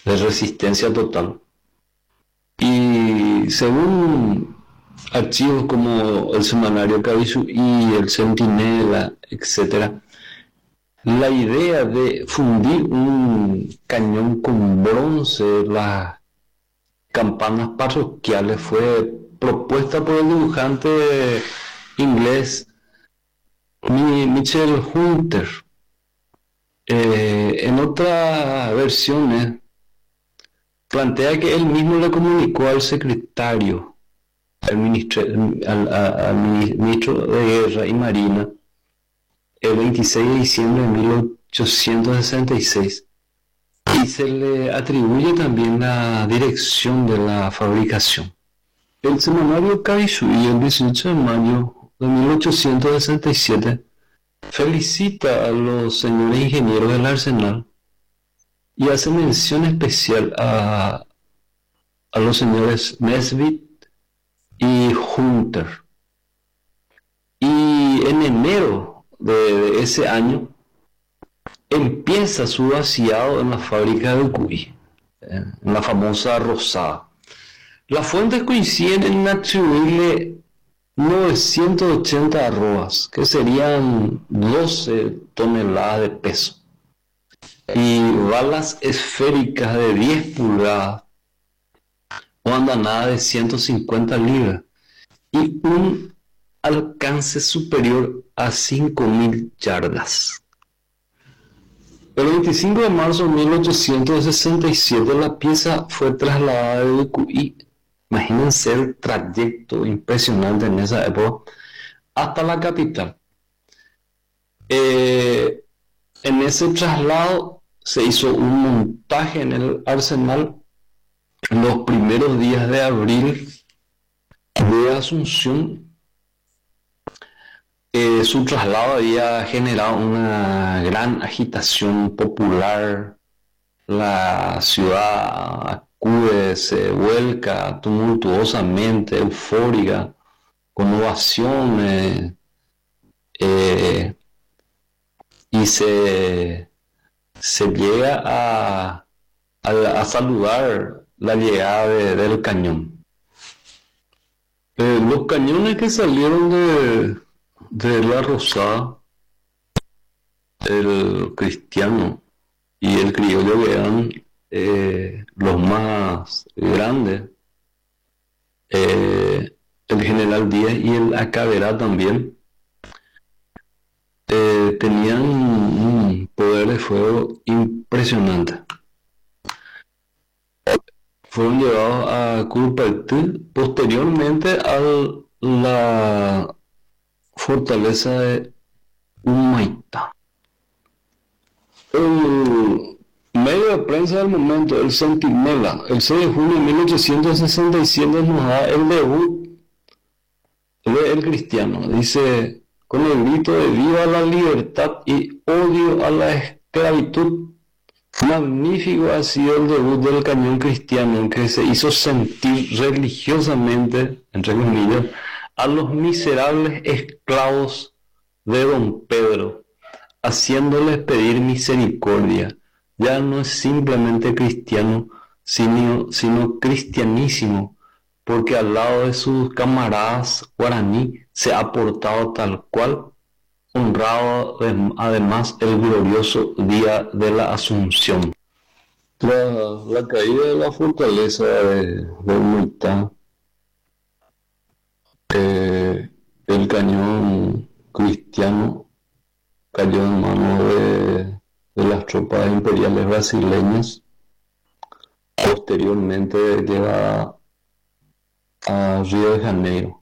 de resistencia total. Y según archivos como el semanario Cabisuí, el Centinela, etc., la idea de fundir un cañón con bronce, las campanas parroquiales, fue propuesta por el dibujante inglés Michel Hunter. En otras versiones plantea que él mismo le comunicó al secretario, al ministro de Guerra y Marina, el 26 de diciembre de 1866, y se le atribuye también la dirección de la fabricación. El semanario Cabisuí, el 18 de mayo de 1867, felicita a los señores ingenieros del arsenal y hace mención especial a los señores Nesbitt y Hunter. Y en enero de ese año empieza su vaciado en la fábrica de Cuy, en la famosa Rosada. Las fuentes coinciden en atribuirle 980 arrobas, que serían 12 toneladas de peso, y balas esféricas de 10 pulgadas o andanadas de 150 libras y un alcance superior a 5.000 yardas. El 25 de marzo de 1867 la pieza fue trasladada de Ucuy, imagínense el trayecto impresionante en esa época, hasta la capital. En ese traslado se hizo un montaje en el arsenal los primeros días de abril de Asunción. Su traslado había generado una gran agitación popular. La ciudad acude, se vuelca tumultuosamente, eufórica, con ovaciones, y se llega a saludar la llegada del cañón. Los cañones que salieron de la Rosada, el Cristiano y el Criollo, que eran los más grandes, el General Díaz y el Acaberá también, tenían un poder de fuego impresionante. Fueron llevados a Curpaytú, posteriormente a la fortaleza de Humaitá. El medio de prensa del momento, el Centinela, el 6 de julio de 1867, nos da el debut de El Cristiano. Dice: con el grito de viva la libertad y odio a la esclavitud, magnífico ha sido el debut del cañón cristiano, en que se hizo sentir religiosamente, entre comillas, a los miserables esclavos de don Pedro, haciéndoles pedir misericordia. Ya no es simplemente cristiano, sino cristianísimo, porque al lado de sus camaradas guaraní se ha portado tal cual, honrado además el glorioso día de la Asunción. Tras la caída de la fortaleza de Humaitá, el cañón cristiano cayó en manos de las tropas imperiales brasileñas, posteriormente llevada a Río de Janeiro.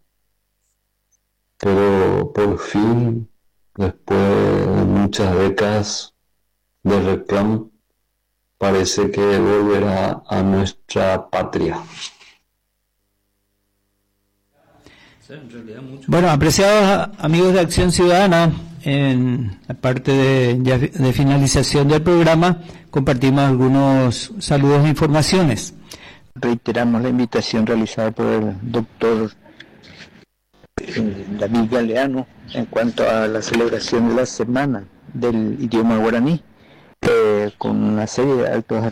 Pero por fin, después de muchas décadas de reclamo, parece que volverá a nuestra patria. Bueno, apreciados amigos de Acción Ciudadana, en la parte de finalización del programa compartimos algunos saludos e informaciones. Reiteramos la invitación realizada por el doctor David Galeano en cuanto a la celebración de la Semana del Idioma Guaraní, con una serie de actos